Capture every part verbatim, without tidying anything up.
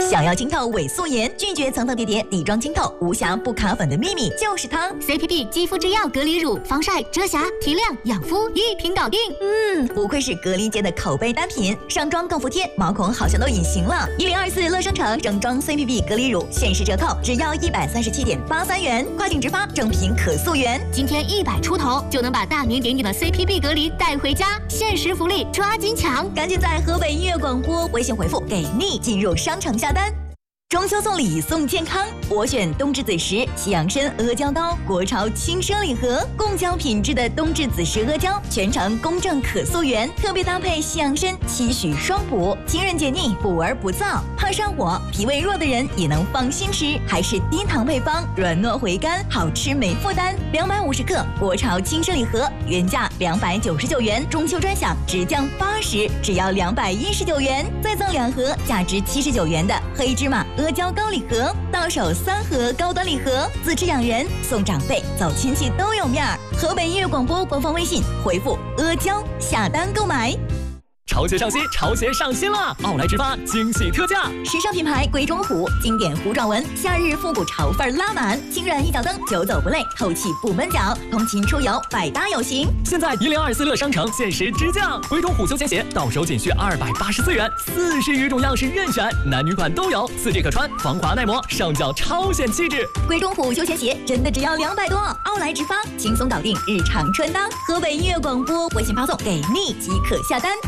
想要清透伪素颜，拒绝层层叠叠底妆清透，无瑕不卡粉的秘密就是它 C P B 肌肤之钥隔离乳，防晒、遮瑕、提亮、养肤一瓶搞定。 嗯，不愧是隔离界的口碑单品，上妆更服帖，毛孔好像都隐形了。一零二四乐生城整装 C P B 隔离乳限时折扣，只要一百三十七点八三元，跨境直发，正品可溯源。 今天一百出头就能把大名鼎鼎的 C P B 隔离带回家，限时福利抓紧抢！ 赶紧在河北音乐广播微信回复给力进入商城下单。中秋送礼送健康，我选冬至子时西洋参阿胶糕，国潮轻奢礼盒，贡胶品质的冬至子时阿胶，全程公正可溯源，特别搭配西洋参，期许双补，清润解腻，补而不燥，怕上火、脾胃弱的人也能放心吃，还是低糖配方，软糯回甘，好吃没负担。两百五十克国潮轻奢礼盒，原价两百九十九元，中秋专享直降八十，只要两百一十九元，再赠两盒价值七十九元的黑芝麻阿胶糕礼盒，到手三盒高端礼盒，自吃养人，送长辈，走亲戚都有面儿。河北音乐广播官方微信回复阿胶下单购买。 潮鞋上新，潮鞋上新了！奥莱直发惊喜特价， 时尚品牌鬼冢虎，经典糊状纹，夏日复古潮范拉满，轻软一脚蹬，久走不累，透气不闷脚，通勤出游百搭有型。 现在一零二四乐商城限时直降，鬼冢虎休闲鞋到手仅需二百八十四元，四十余种样式任选，男女款都有，四季可穿，防滑耐磨，上脚超显气质。 鬼冢虎休闲鞋真的只要两百多，奥莱直发轻松搞定日常穿搭。河北音乐广播微信发送给力即可下单。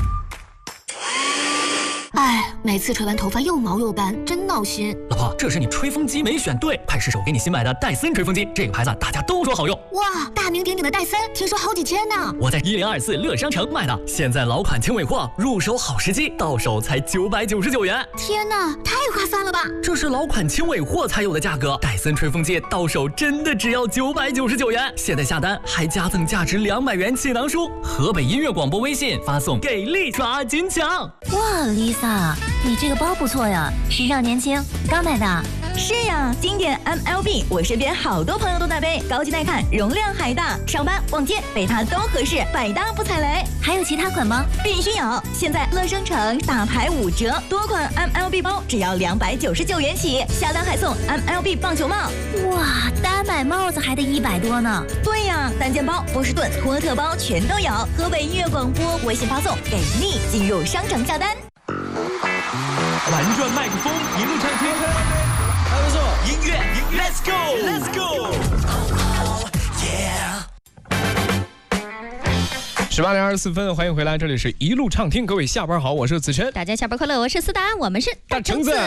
哎，每次吹完头发又毛又干，真闹心。 老婆，这是你吹风机没选对，快试试我给你新买的戴森吹风机，这个牌子大家都说好用。 哇，大名鼎鼎的戴森，听说好几千呢。 我在一零二四乐商城买的，现在老款轻尾货，入手好时机，到手才九百九十九元。 天哪，太划算了吧！ 这是老款轻尾货才有的价格，戴森吹风机到手真的只要九百九十九元。现在下单还加赠价值两百元气囊书。河北音乐广播微信发送给力抓紧抢。 哇 ，Lisa， 你这个包不错呀，时尚年轻，刚买的。 是呀，经典 M L B， 我身边好多朋友都在背，高级耐看，容量还大，上班逛街背它都合适，百搭不踩雷。 还有其他款吗？ 必须有！现在乐生城大牌五折，多款 M L B 包只要两百九十九元起，下单还送 M L B 棒球帽。 哇，单买帽子还得一百多呢。 对呀，单肩包、波士顿、托特包全都有。河北音乐广播微信发送给力进入商城下单。 玩转麦克风，一路畅听。还不错，音乐音乐 ，Let's go，Let's go， 十八点二十四分，欢迎回来，这里是一路畅听，各位下班好，我是子琛， 大家下班快乐，我是思达，我们是大橙子。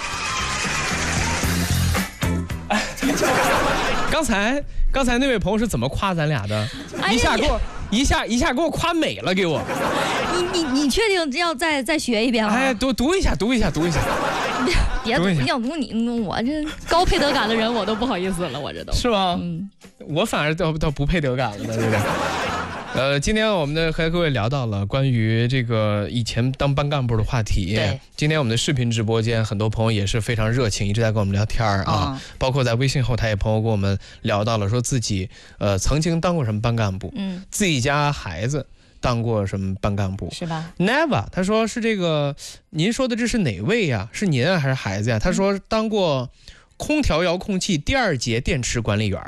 刚才刚才那位朋友是怎么夸咱俩的？ 哎、 一下给我一下一下给我夸美了，给我。 你你你确定要再再学一遍吗？ 哎，读读一下，读一下，读一下。 别读，要读你，我这高配得感的人我都不好意思了，我这都是吗？ 嗯， 我反而倒倒不配得感了，对不对？呃，今天我们的和各位聊到了关于这个以前当班干部的话题。 对， 今天我们的视频直播间很多朋友也是非常热情，一直在跟我们聊天啊、哦，包括在微信后台也朋友跟我们聊到了，说自己呃曾经当过什么班干部，嗯，自己家孩子当过什么班干部， 是吧 ？Never， 他说是这个，您说的这是哪位呀？是您啊还是孩子呀？他说当过空调遥控器第二节电池管理员。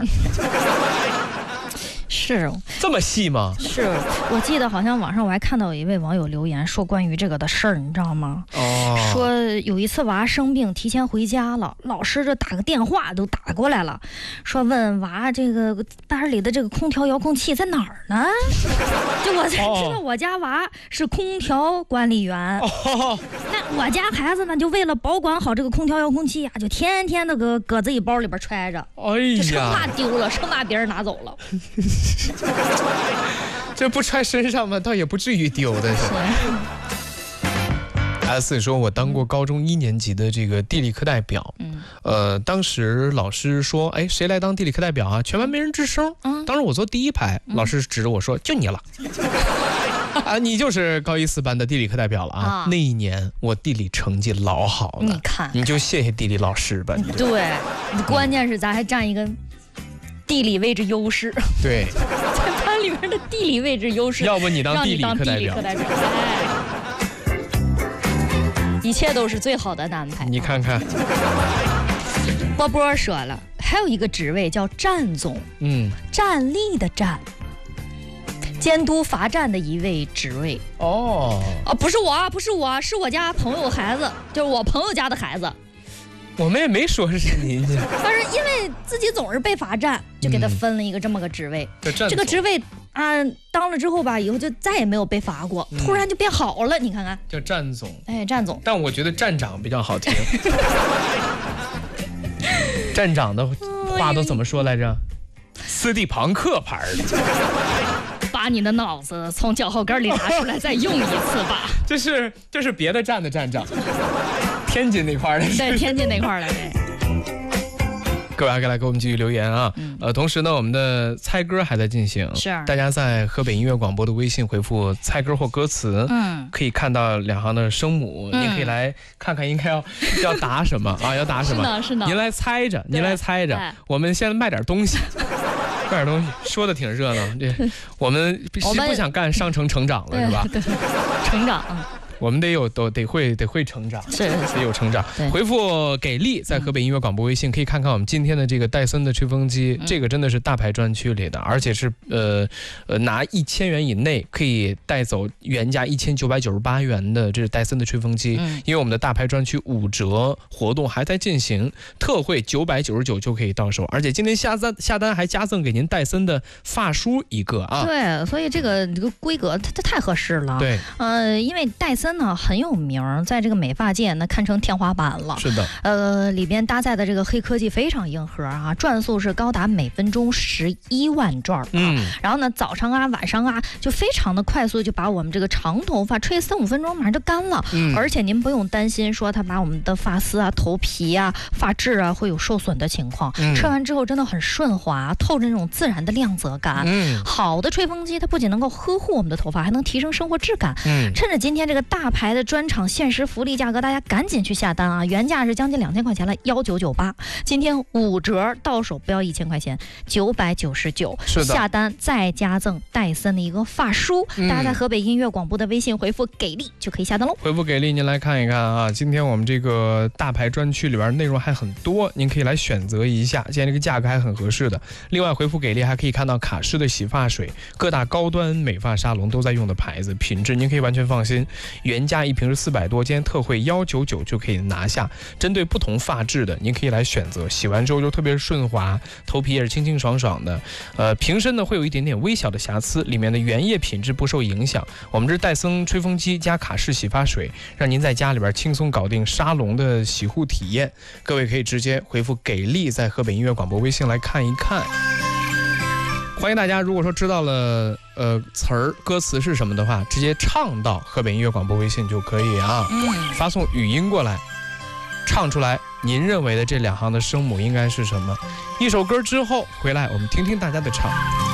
是这么细吗？ 是，我记得好像网上我还看到有一位网友留言说关于这个的事儿，你知道吗？哦，说有一次娃生病提前回家了，老师这打个电话都打过来了，说问娃这个班里的这个空调遥控器在哪儿呢？就我才知道我家娃是空调管理员。哦，那我家孩子呢，就为了保管好这个空调遥控器啊，就天天的搁搁自己包里边揣着，哎呀，就生怕丢了，生怕别人拿走了。 这不揣身上吗？倒也不至于丢的。S 说，我当过高中一年级的这个地理课代表，嗯，呃，当时老师说，哎，谁来当地理课代表啊？全班没人吱声。嗯，当时我坐第一排，老师指着我说，就你了。啊，你就是高一四班的地理课代表了啊！啊那一年我地理成绩老好了， 你看， 你就谢谢地理老师吧。你对，关键是咱还占一个地理位置优势。 对， 在班里面的地理位置优势。 要不你当地理课代表。 一切都是最好的安排。 你看看， 波波说了，还有一个职位叫站总， 嗯， 站立的站，监督罚站的一位职位。 哦， 啊，不是我啊，不是我，是我家朋友孩子，就是我朋友家的孩子。 我们也没说是您， 但是因为自己总是被罚站，就给他分了一个这么个职位。 嗯、 这个职位啊，当了之后吧，以后就再也没有被罚过，嗯、突然就变好了。你看看， 叫站总， 哎，站总。 但我觉得站长比较好听。站长的话都怎么说来着？斯蒂庞克牌的。 把你的脑子从脚后跟里拿出来，再用一次吧。 这是这是别的站的站长。天津那块的， 对，天津那块的，对。 各位还可以来给我们继续留言啊，嗯、呃，同时呢，我们的猜歌还在进行， 是大家在河北音乐广播的微信回复猜歌或歌词，嗯，可以看到两行的声母，嗯、您可以来看看应该要要答什么啊，要答什么， 是的，是的， 您来猜着，您来猜着，我们先卖点东西。卖点东西，说的挺热闹。这我们不想干商城成长了，是吧？ 对，成长。 我们得有都得会得会成长， 是得有成长。回复给力，在河北音乐广播微信可以看看我们今天的这个戴森的吹风机，嗯、这个真的是大牌专区里的，而且是呃呃拿一千元以内可以带走原价一千九百九十八元的，这是戴森的吹风机。嗯、因为我们的大牌专区五折活动还在进行，特惠九百九十九就可以到手，而且今天下单下单还加赠给您戴森的发梳一个啊。 对，所以这个这个规格它它太合适了。 对， 呃，因为戴森呢很有名，在这个美发界那堪称天花板了。 是的， 呃，里边搭载的这个黑科技非常硬核啊，转速是高达每分钟十一万转啊。嗯，然后呢，早上啊、晚上啊，就非常的快速就把我们这个长头发吹三五分钟马上就干了。嗯，而且您不用担心说它把我们的发丝啊、头皮啊、发质啊会有受损的情况。嗯，吹完之后真的很顺滑，透着那种自然的亮泽感。嗯，好的吹风机它不仅能够呵护我们的头发，还能提升生活质感。嗯，趁着今天这个大牌的专场限时福利价格，大家赶紧去下单啊！原价是将近两千块钱了，幺九九八，今天五折到手不要一千块钱，九百九十九。 是的， 下单再加赠戴森的一个发梳，嗯、大家在河北音乐广播的微信回复给力就可以下单喽。 回复给力，您来看一看啊！今天我们这个大牌专区里边内容还很多，您可以来选择一下，现在这个价格还很合适的。另外回复给力还可以看到卡诗的洗发水，各大高端美发沙龙都在用的牌子，品质您可以完全放心。原价一瓶是四百多，今天特惠幺九九就可以拿下。针对不同发质的，您可以来选择，洗完之后就特别顺滑，头皮也是清清爽爽的。呃，瓶身呢会有一点点微小的瑕疵，里面的原液品质不受影响。我们这是戴森吹风机加卡诗洗发水，让您在家里边轻松搞定沙龙的洗护体验。各位可以直接回复给力，在河北音乐广播微信来看一看。欢迎大家，如果说知道了呃词儿歌词是什么的话，直接唱到河北音乐广播微信就可以啊。嗯，发送语音过来，唱出来您认为的这两行的声母应该是什么。一首歌之后回来，我们听听大家的唱。